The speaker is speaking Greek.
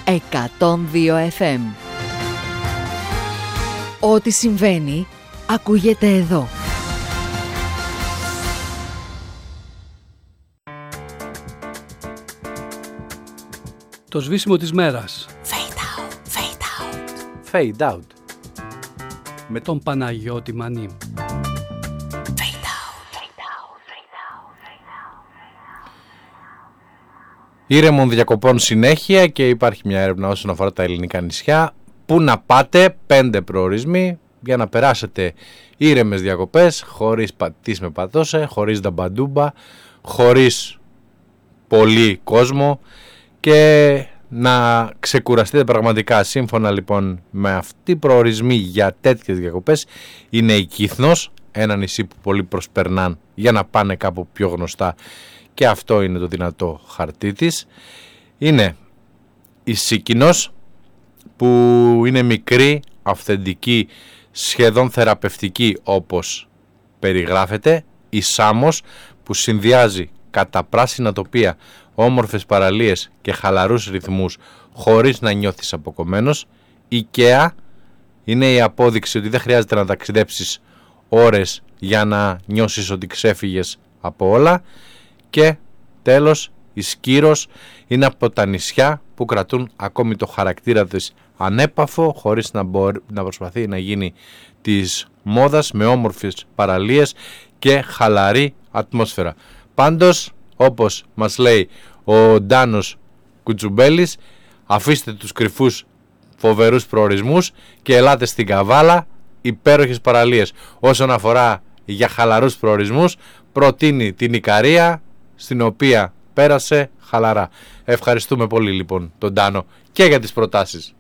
102 FM. Ό,τι συμβαίνει, ακούγεται εδώ. Το σβήσιμο της μέρας. Fade out, fade out. Fade out. Με τον Παναγιώτη Μανή. Ήρεμων διακοπών συνέχεια και υπάρχει μια έρευνα όσον αφορά τα ελληνικά νησιά. Πού να πάτε, 5 προορισμοί για να περάσετε ήρεμες διακοπές, χωρίς πατής με πατώσε, χωρίς νταμπαντούμπα, χωρίς πολύ κόσμο και να ξεκουραστείτε πραγματικά. Σύμφωνα λοιπόν με αυτή προορισμοί για τέτοιες διακοπές είναι η Κύθνος, ένα νησί που πολλοί προσπερνάν για να πάνε κάπου πιο γνωστά και αυτό είναι το δυνατό χαρτί της. Είναι η Σίκινος που είναι μικρή, αυθεντική, σχεδόν θεραπευτική όπως περιγράφεται. Η Σάμος που συνδυάζει κατά πράσινα τοπία, όμορφες παραλίες και χαλαρούς ρυθμούς χωρίς να νιώθεις αποκομμένος. Η Καία είναι η απόδειξη ότι δεν χρειάζεται να ταξιδέψεις ώρες για να νιώσεις ότι ξέφυγες από όλα. Και τέλος η Σκύρος είναι από τα νησιά που κρατούν ακόμη το χαρακτήρα της ανέπαφο χωρίς να προσπαθεί να γίνει της μόδας, με όμορφες παραλίες και χαλαρή ατμόσφαιρα. Πάντως, όπως μας λέει ο Ντάνος Κουτσουμπέλης, αφήστε τους κρυφούς φοβερούς προορισμούς και ελάτε στην Καβάλα, υπέροχες παραλίες. Όσον αφορά για χαλαρούς προορισμούς, προτείνει την Ικαρία, στην οποία πέρασε χαλαρά. Ευχαριστούμε πολύ λοιπόν τον Ντάνο και για τις προτάσεις.